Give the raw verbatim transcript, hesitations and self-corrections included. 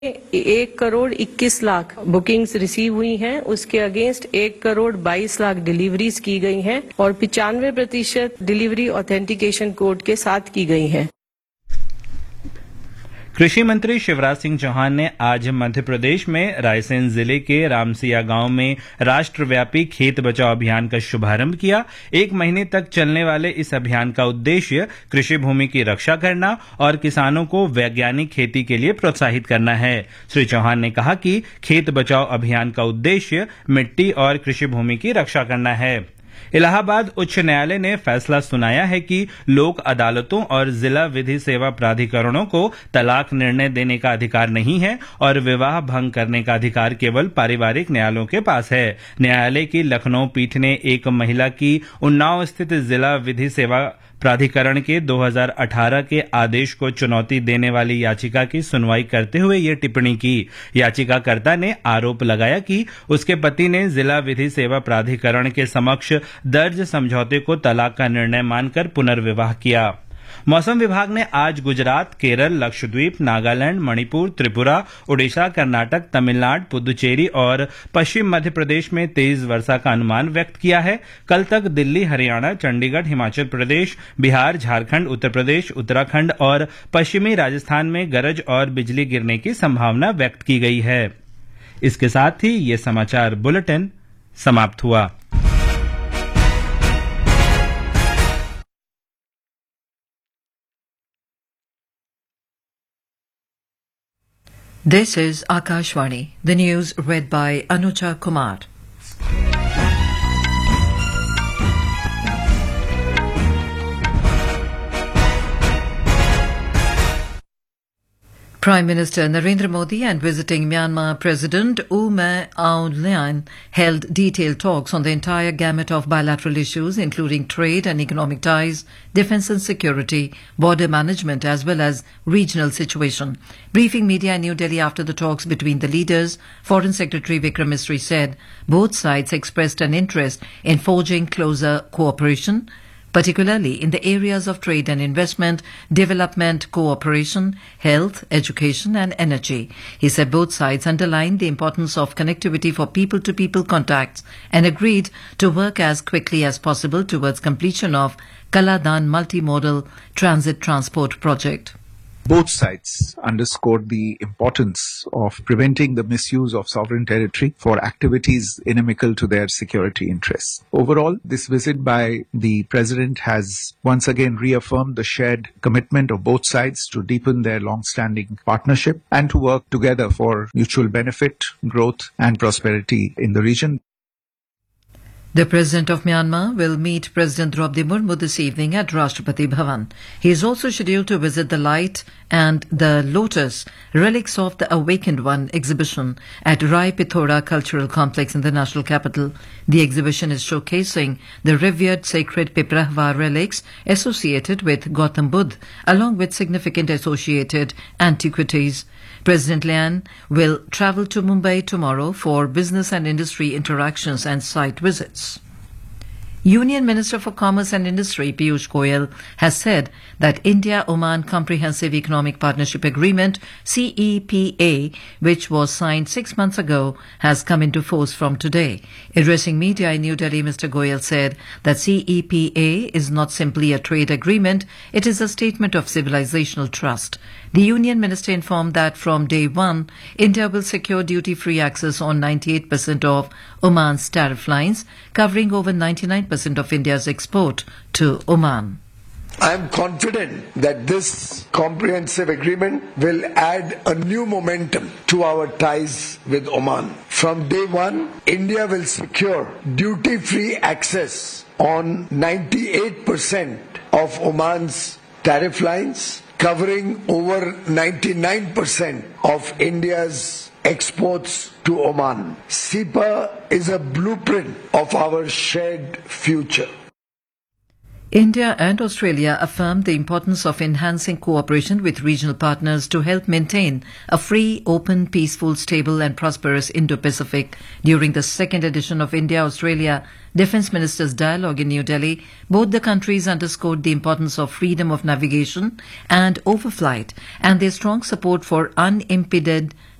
एक करोड़ इक्कीस lakh bookings receive हुई हैं, उसके अगेंस्ट एक करोड़ बाईस लाख डिलीवरीज की गई हैं और पिचानवे प्रतिशत डिलीवरी ऑथेंटिकेशन कोड के साथ की गई हैं। कृषि मंत्री शिवराज सिंह चौहान ने आज मध्य प्रदेश में रायसेन जिले के रामसिया गांव में राष्ट्रव्यापी खेत बचाओ अभियान का शुभारंभ किया। एक महीने तक चलने वाले इस अभियान का उद्देश्य कृषि भूमि की रक्षा करना और किसानों को वैज्ञानिक खेती के लिए प्रोत्साहित करना है। श्री चौहान ने कहा कि खेत बचाओ अभियान का उद्देश्य मिट्टी और कृषि भूमि की रक्षा करना है। इलाहाबाद उच्च न्यायालय ने फैसला सुनाया है कि लोक अदालतों और जिला विधि सेवा प्राधिकरणों को तलाक निर्णय देने का अधिकार नहीं है और विवाह भंग करने का अधिकार केवल पारिवारिक न्यायालयों के पास है। न्यायालय की लखनऊ पीठ ने एक महिला की उन्नाव स्थित जिला विधि सेवा प्राधिकरण के दो हज़ार अठारह के आदेश को चुनौती देने वाली याचिका की सुनवाई करते हुए ये टिप्पणी की। याचिकाकर्ता ने आरोप लगाया कि उसके पति ने जिला विधि सेवा प्राधिकरण के समक्ष दर्ज समझौते को तलाक का निर्णय मानकर पुनर्विवाह किया। मौसम विभाग ने आज गुजरात, केरल, लक्षद्वीप, नागालैंड, मणिपुर, त्रिपुरा, ओडिशा, कर्नाटक, तमिलनाडु, पुदुचेरी और पश्चिम मध्य प्रदेश में तेज वर्षा का अनुमान व्यक्त किया है। कल तक दिल्ली, हरियाणा, चंडीगढ़, हिमाचल प्रदेश, बिहार, झारखंड, उत्तर प्रदेश, उत्तराखंड और पश्चिमी राजस्थान में गरज और बिजली गिरने की संभावना व्यक्त की गई है। इसके साथ ही ये समाचार बुलेटिन समाप्त हुआ। This is Akashvani. The news read by Anuja Kumar. Prime Minister Narendra Modi and visiting Myanmar President U Min Aung Hlaing held detailed talks on the entire gamut of bilateral issues, including trade and economic ties, defence and security, border management, as well as regional situation. Briefing media in New Delhi after the talks between the leaders, Foreign Secretary Vikram Misri said both sides expressed an interest in forging closer cooperation, particularly in the areas of trade and investment, development, cooperation, health, education and energy. He said both sides underlined the importance of connectivity for people-to-people contacts and agreed to work as quickly as possible towards completion of Kaladan multimodal transit transport project. Both sides underscored the importance of preventing the misuse of sovereign territory for activities inimical to their security interests. Overall, this visit by the President has once again reaffirmed the shared commitment of both sides to deepen their long-standing partnership and to work together for mutual benefit, growth and prosperity in the region. The President of Myanmar will meet President Draupadi Murmu this evening at Rashtrapati Bhavan. He is also scheduled to visit the Light and the Lotus, Relics of the Awakened One exhibition at Rai Pithora Cultural Complex in the national capital. The exhibition is showcasing the revered sacred Piprahva relics associated with Gautam Buddha, along with significant associated antiquities. President Lian will travel to Mumbai tomorrow for business and industry interactions and site visits. Union Minister for Commerce and Industry Piyush Goyal has said that India-Oman Comprehensive Economic Partnership Agreement C E P A, which was signed six months ago, has come into force from today. Addressing media in New Delhi, Mister Goyal said that C E P A is not simply a trade agreement, it is a statement of civilizational trust. The Union Minister informed that from day one, India will secure duty-free access on ninety-eight percent of Oman's tariff lines, covering over ninety-nine percent of India's export to Oman. I am confident that this comprehensive agreement will add a new momentum to our ties with Oman. From day one, India will secure duty-free access on ninety-eight percent of Oman's tariff lines, covering over ninety-nine percent of India's exports to Oman. C E P A is a blueprint of our shared future. India and Australia affirmed the importance of enhancing cooperation with regional partners to help maintain a free, open, peaceful, stable and prosperous Indo-Pacific. During the second edition of India-Australia Defence Ministers' Dialogue in New Delhi, both the countries underscored the importance of freedom of navigation and overflight and their strong support for unimpeded